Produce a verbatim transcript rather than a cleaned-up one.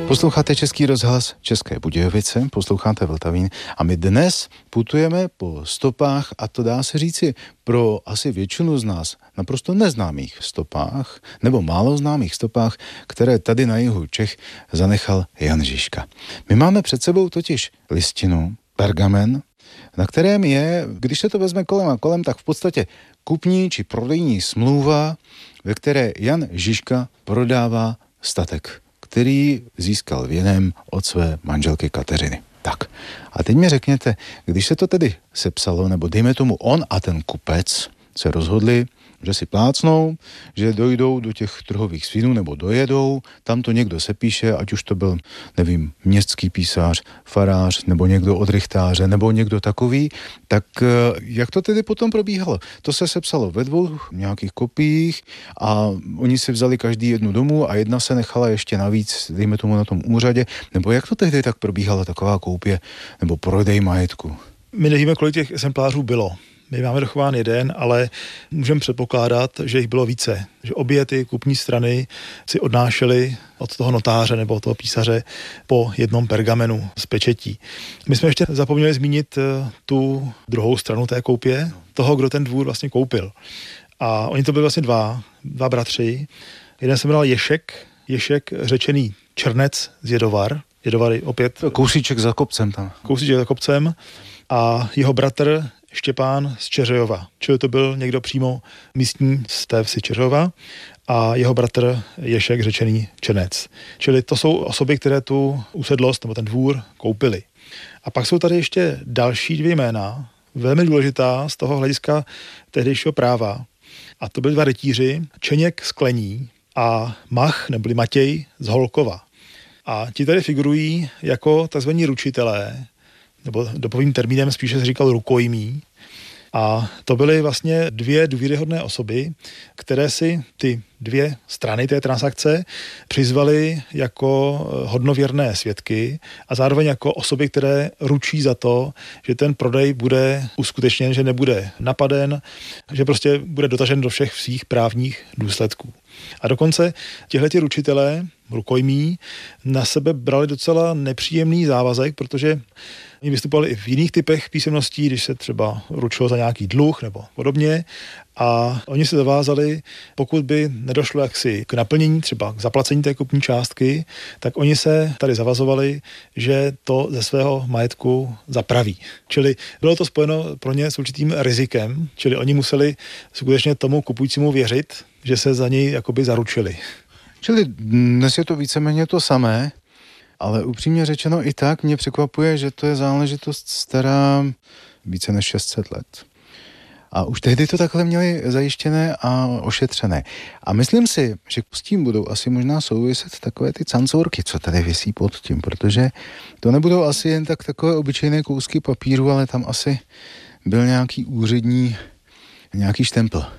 Posloucháte Český rozhlas České Budějovice, posloucháte Vltavín a my dnes putujeme po stopách, a to dá se říci pro asi většinu z nás naprosto neznámých stopách nebo málo známých stopách, které tady na jihu Čech zanechal Jan Žižka. My máme před sebou totiž listinu, pergamen, na kterém je, když se to vezme kolem a kolem, tak v podstatě kupní či prodejní smlouva, ve které Jan Žižka prodává statek, který získal věnem od své manželky Kateřiny. Tak, a teď mi řekněte, když se to tedy sepsalo, nebo dejme tomu on a ten kupec se rozhodli, že si plácnou, že dojdou do těch trhových svínů nebo dojedou, tam to někdo sepíše, ať už to byl, nevím, městský písař, farář, nebo někdo od rychtáře, nebo někdo takový, tak jak to tedy potom probíhalo? To se sepsalo ve dvou nějakých kopiích a oni si vzali každý jednu domů a jedna se nechala ještě navíc, dejme tomu na tom úřadě, nebo jak to tehdy tak probíhala taková koupě nebo prodej majetku? My nevíme, kolik těch exemplářů bylo. My máme dochován jeden, ale můžeme předpokládat, že jich bylo více. Že obě ty kupní strany si odnášely od toho notáře nebo od toho písaře po jednom pergamenu z pečetí. My jsme ještě zapomněli zmínit tu druhou stranu té koupě, toho, kdo ten dvůr vlastně koupil. A oni to byli vlastně dva, dva bratři. Jeden se jmenoval Ješek, Ješek řečený Černec z Jedovar. Jedovary opět. Kousíček za kopcem tam. Kousíček za kopcem. A jeho bratr Štěpán z Čeřejova, čili to byl někdo přímo místní z té vsi Čeřejova a jeho bratr Ješek řečený Černec. Čili to jsou osoby, které tu usedlost nebo ten dvůr koupili. A pak jsou tady ještě další dvě jména, velmi důležitá z toho hlediska tehdejšího práva. A to byli dva rytíři, Čeněk z Klení a Mach neboli Matěj z Holkova. A ti tady figurují jako tzv. Ručitelé, nebo dobovým termínem spíše se říkal rukojmí. A to byly vlastně dvě důvěryhodné osoby, které si ty dvě strany té transakce přizvaly jako hodnověrné svědky a zároveň jako osoby, které ručí za to, že ten prodej bude uskutečněn, že nebude napaden, že prostě bude dotažen do všech svých právních důsledků. A dokonce tihleti ručitelé, rukojmí, na sebe brali docela nepříjemný závazek, protože oni vystupovali i v jiných typech písemností, když se třeba ručilo za nějaký dluh nebo podobně. A oni se zavázali, pokud by nedošlo jaksi k naplnění, třeba k zaplacení té kupní částky, tak oni se tady zavazovali, že to ze svého majetku zapraví. Čili bylo to spojeno pro ně s určitým rizikem, čili oni museli skutečně tomu kupujícímu věřit, že se za něj jakoby zaručili. Čili dnes je to víceméně to samé, ale upřímně řečeno i tak mě překvapuje, že to je záležitost stará více než šest set let. A už tehdy to takhle měli zajištěné a ošetřené. A myslím si, že s tím budou asi možná souviset takové ty cancourky, co tady visí pod tím, protože to nebudou asi jen tak takové obyčejné kousky papíru, ale tam asi byl nějaký úřední, nějaký štempl.